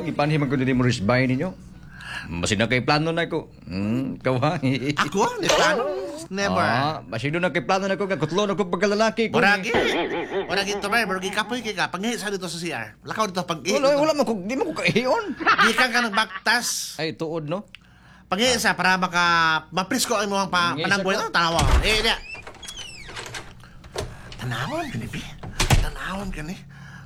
Ipanhiman ko din mo risbay ninyo. Masin na kay plano na ko. Kawahi. Ako? Ni plano? Never. Masin na kay plano na ko. Kakutlo na ko pagkalalaki ko. Waragi. Waragi ito, May. Waragi kapoy kay ka. Panghi sa dito sa CR. Lakaw dito pag-i. Wala mo ko. Di mo ko kaihiyon. Di ka nagbaktas. Ay, tuod, no? Panghi sa para mapris ko ang mga panangboy na. Tanawa. Niya. Tanawon ka ni, Bi. Tanawon ka ni.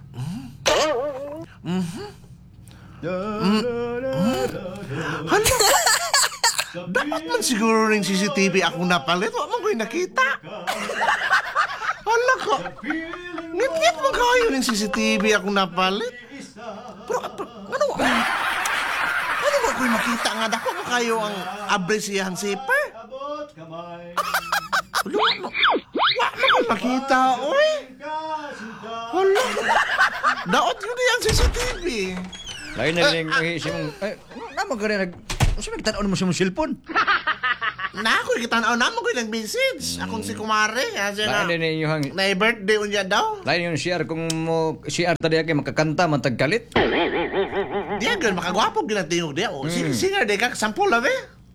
Hala! Dapat man siguro rin CCTV akong napalit. Wala mo ko'y nakita. Hala ka. Ngit-ngit mo kayo rin CCTV akong napalit. Pero ano mo ko'y makita nga. Dako mo kayo ang abresiyahang zipper. Wala mo ko'y makita, oy. Hala. Daot yun yung CCTV. Lain na rin si mong... Ay, naman ka rin Kasi nagtanaw mo sa mong cellphone. Ako, kitanaw naman ko yung message. Akong si Kumare. Lain na rin yung... Na-birthday unya daw. Lain yung CR kung mo... CR tadi kayo makakanta, mantagkalit. Diyan, girl, makagwapo ginatingog diya. Singer, di ka, sampol na, be.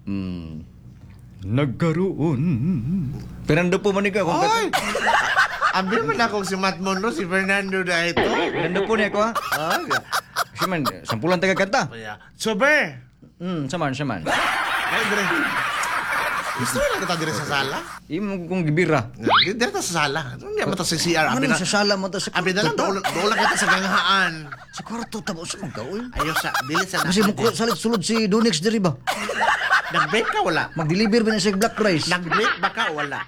Nagkaroon. Fernando po manig ako. Ay! Ambil man akong si Matt Monroe, si Fernando na ito. Fernando po niya ako, ha? Kasi man, sampulan taga kanta. Sober! Saman. Ay, dire. Gusto mo lang kita dire sa sala? Imo kong gibira. Dire ta sa sala. Hindi mo ta sa CR. Ano sa sala mo ta sa Abi na lang, doon kita sa ganghaan. Sa kwarto, tabo sa mga kaul. Ayaw sa, dili sa Kasi mo salit-sulod si Donix diri ba? Nag-break ka, wala? Mag-deliver ba niya sa black rice? Nag-break ba ka, wala?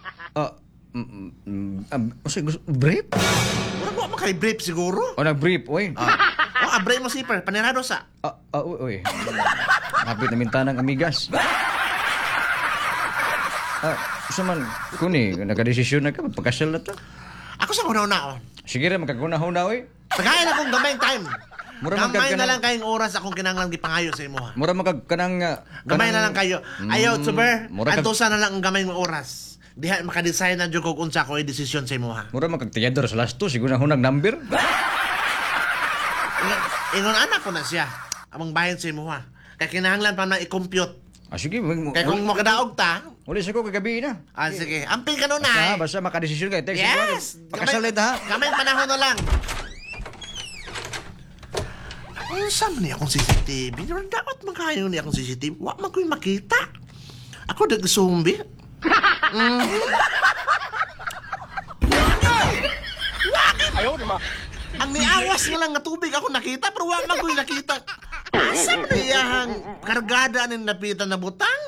Brief? Wala mo kay brief siguro. O nag-brief, oy. Break mo zipper, panirado sa. Uy. Kapit na mintanang amigas. Man, kuni, nagka-desisyon na ka, magpakasyal na ta. Ako sa una-una. Sige rin, magkakunahuna, oy. Tagayan akong gamayng time. Mura Gamay na lang kayong oras akong kinanglang gipangayo sa imo, ha. Mura magkakanang... Gamay na lang kayo. Ayaw, Tsuber. Mura Antusa na lang ang gamay mong oras. Diha makadesign na jud kog unsa ko desisyon sa imo, ha. Mura magkagtiyador sa last 2, siguro na hunag number. Ingon anak ko na siya. Among bahin sa imo, ha. Kaya kinahanglan pa na i-compute. Sige. Kaya kung mo kadaog ta, uli sa ko kagabi na. sige. Amping ka nun, ha. Basta makadesisyon ka. Yes! Pakasalit, ha. Kamay panahon na lang. Ay, saan niya akong CCTV? Dapat magkayo niya akong CCTV. Wak man ko'y makita. Ako nag-zombie. Ayaw, di ba? Ang niawas nga lang nga tubig ako nakita, pero wak man ko'y nakita. Saan niya ang kargada ng napitan na butang?